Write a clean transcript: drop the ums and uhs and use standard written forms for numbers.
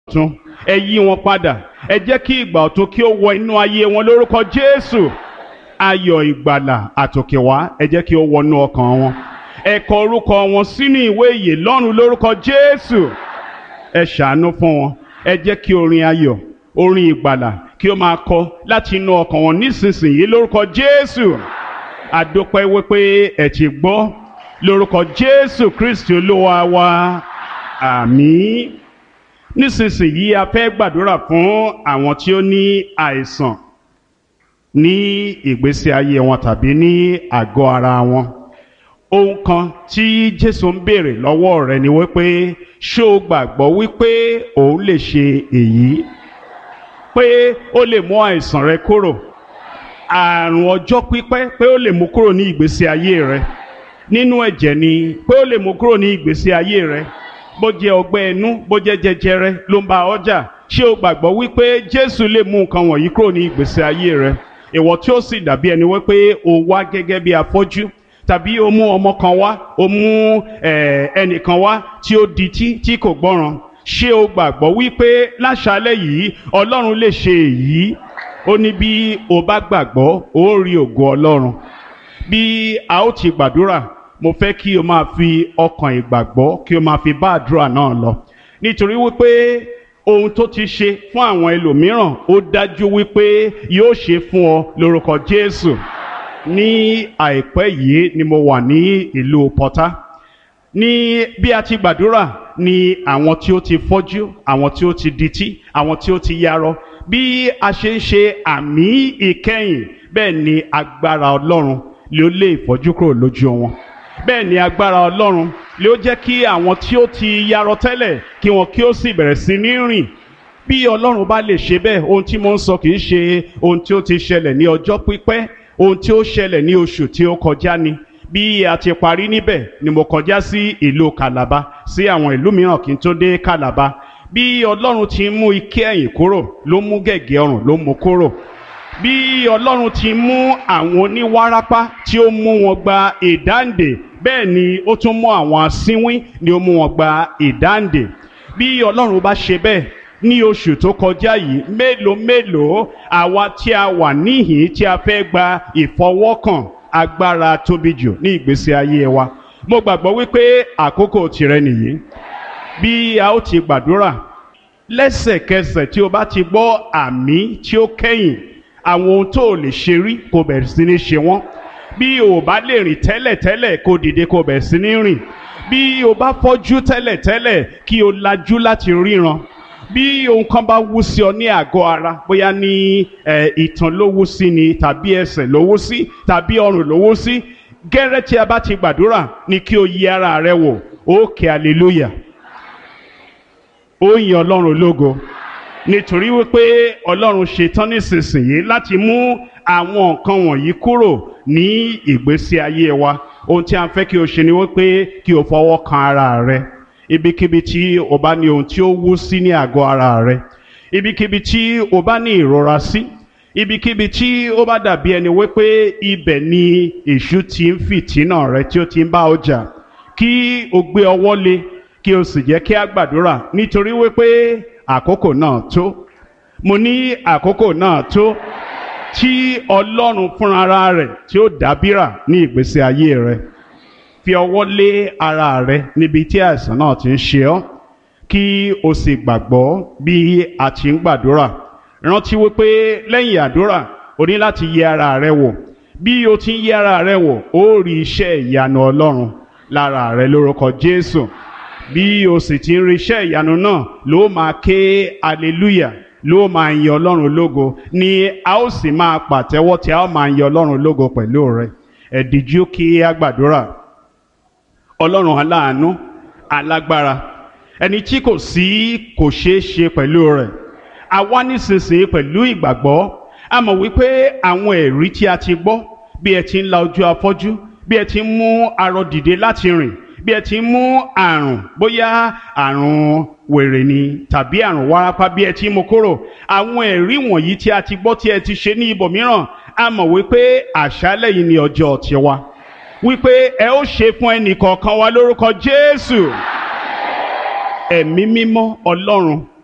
ọ̀tun, ẹ yí wọn padà, ẹ jẹ́ kí ìgbà ọ̀tun kí ó wọ inú ayé wọn lórúkọ Jésù. Ayọ̀ ìgbàlà àtòkèwá ẹ jẹ́ kí ó wọnú ọkàn wọn, ẹ kọ orúkọ wọn sínú ìwé ìyè lọ́run lórúkọ Jésù. Ẹ ṣàánú fún wọn, ẹ jẹ́ kí orin ayọ̀, orin ìgbàlà kí ó máa kọ láti inú ọkàn wọn nísinsìnyí lórúkọ Jésù. A dúpẹ́ wípé ẹ ti gbọ́, lórúkọ Jésù Kristi Olúwa wa, àmín. Nísinsìnyí a fẹ́ gbàdúrà fún àwọn tí ó ní àìsàn ní ìgbésí ayé wọn tàbí ní àgọ́ ara wọn. Ohun kan tí Jésù ń béèrè lọ́wọ́ rẹ ni wípé ṣé o gbàgbọ́ wípé òun lè ṣe èyí, pé ó lè mú àìsàn rẹ kúrò, àrùn ọjọ́ pípẹ́ pé ó lè mú kúrò ní ìgbésí ayé rẹ, nínú ẹ̀jẹ̀ ni pé ó lè mú kúrò ní ìgbésí ayé rẹ, bó jẹ́ ọgbẹ́ inú, bó jẹ́ jẹjẹrẹ ló ń bá ọ jà, ṣé o gbàgbọ́ wípé Jésù lè mú nǹkan wọ̀nyí kúrò ní ìgbésí ayé rẹ? Ìwọ tí ó sì dàbí ẹni wípé o wá gẹ́gẹ́ bí afọ́jú, tàbí o mú ọmọ kan wá, o mú ẹnìkan wá tí ó dití tí kò gbọ́ràn, ṣé o gbàgbọ́ wípé láṣálẹ́ yìí Ọlọ́run lè ṣe èyí? Ó ní bí o bá gbàgbọ́ ó rí ògo Ọlọ́run. Bí a ó ti gbàdúrà, mo fẹ́ kí o máa fi ọkàn ìgbàgbọ́ kí o máa fi bá àdúrà náà lọ, nítorí wípé ohun tó ti ṣe fún àwọn ẹlòmíràn ó dájú wípé yóò ṣe fún ọ lórúkọ Jésù. Ní àìpẹ́ yìí ni mo wà ní ìlú Pọ́tà. Ní bí a ti gbàdúrà ni àwọn tí ó ti fọ́jú, àwọn tí ó ti dití, àwọn tí ó ti yarọ, bí a ṣe ń ṣe àmì ìkẹyìn, bẹ́ẹ̀ ni agbára Ọlọ́run ló lé ìfọ́jú kúrò lójú wọn. Bẹ́ẹ̀ ni agbára Ọlọ́run ló jẹ́ kí àwọn tí ó ti yarọ tẹ́lẹ̀ kí wọn kí ó sì bẹ̀rẹ̀ sí ní rìn. Bí Ọlọ́run bá lè ṣe bẹ́ẹ̀, ohun tí mo ń sọ kìí ṣe ohun tí ó ti ṣẹlẹ̀ ní ọjọ́ pípẹ́, ohun tí ó ṣẹlẹ̀ ní oṣù tí ó kọjá ni. Bí a ti parí níbẹ̀ ni mo kọjá sí ìlú Calabar, sí àwọn ìlú mìíràn kí n tó dé Calabar. Bí Ọlọ́run ti mú ike ẹ̀yìn kúrò, ló mú gẹ̀gẹ́ ọrùn ló mú kúrò. Bí Ọlọ́run ti mú àwọn oníwárápá tí ó mú wọn gba ìdáǹdè, bẹ́ẹ̀ ni ó tún mú àwọn asínwín ni ó mú wọn gba ìdáǹdè. Bí Ọlọ́run bá ṣe bẹ́ẹ̀ ní oṣù tó kọjá yìí, mélòó mélòó àwa tí a wà níhìn tí a fẹ́ gba ìfọwọ́kàn agbára tóbi jù ní ìgbésí ayé wa. Mo gbàgbọ́ wípé àkókò tìrẹ nìyí. Bí a ó ti gbàdúrà, lẹ́sẹ̀kẹsẹ̀ tí o bá ti gbọ́ àmì tí ó kẹ́yìn, àwọn ohun tó lè ṣe rí kó bẹ̀rẹ̀ sí ní ṣe wọ́n. Bí o bá lè rìn tẹ́lẹ̀tẹ́lẹ̀ kó dìde kó bẹ̀rẹ̀ sí ní rìn. Bí o bá fọ́jú tẹ́lẹ̀tẹ́lẹ̀ kí o lajú láti ríran. Bí ohun kan bá wú sí ọ ní àgọ́ ara, bóyá ní ìtàn ló wú sí ni, tàbí ẹsẹ̀ ló wú sí, tàbí ọrùn ló wú sí, gẹ́rẹ́ tí a bá ti gbàdúrà ni kí o yí ara rẹ wò, ó ké hallelujah, ó yin Ọlọ́run lógo, nítorí wípé Ọlọ́run ṣetán nísinsìnyí láti mú àwọn nǹkan wọ̀nyí kúrò ní ìgbésí ayé wa. Ohun tí a fẹ́ kí o ṣe ni wípé kí o fọwọ́ kan ara rẹ. Ibikíbi tí o bá ní ohun tí ó wú sí ní àgọ́ ara rẹ, ibikíbi tí o bá ní ìrora sí, ibikíbi tí ó bá dàbí ẹni wípé ibẹ̀ ni èṣù ti ń fìtínà rẹ tí ó ti ń bá ọ jà, kí o gbé ọwọ́ lé kí o sì jẹ́ kí a gbàdúrà, nítorí wípé àkókò náà tó. Mo ní àkókò náà tó tí Ọlọ́run fúnra rẹ̀ tí ó dábìrà ní ìgbésí ayé rẹ. Fi ọwọ́ lé ara rẹ níbi tí àìsàn náà ti ń ṣe ọ́, kí o sì gbàgbọ́ bí a ti ń gbàdúrà. Rántí wípé lẹ́yìn àdúrà o ní láti yẹ ara rẹ wò. Bí o ti ń yẹ ara rẹ wò, ó rí iṣẹ́ ìyanu Ọlọ́run lára rẹ lórúkọ Jésù. Bí o sì ti ń rí iṣẹ́ ìyanu náà, ló máa ké hallelujah, ló máa yin Ọlọ́run lógo, ni a ó sì máa pàtẹ́wọ́ tí a ó máa yin Ọlọ́run lógo pẹ̀lú rẹ. Ẹ díjú kí a gbàdúrà. Ọlọ́run aláàánú, alágbára, ẹni tí kò ṣeé ṣe pẹ̀lú rẹ̀. A wá nísinsìnyí pẹ̀lú ìgbàgbọ́. A mọ̀ wípé àwọn ẹ̀rí tí a ti gbọ́, bí ẹ ti ń la ojú afọ́jú, bí ẹ ti ń mú arọ dìde láti rìn, bí ẹ ti ń mú àrùn, bóyá àrùn wèrè ni tàbí àrùn wárápá, bí ẹ ti ń mú kúrò. Àwọn ẹ̀rí wọ̀nyí tí a ti gbọ́ tí ẹ ti ṣe ní ibòmíràn, a mọ̀ wípé àṣálẹ́ yìí ni ọjọ́ tiwa, wípé ẹ ó ṣe fún ẹnì kọ̀ọ̀kan wa lórúkọ Jésù. Ẹ̀mí mímọ́ Ọlọ́run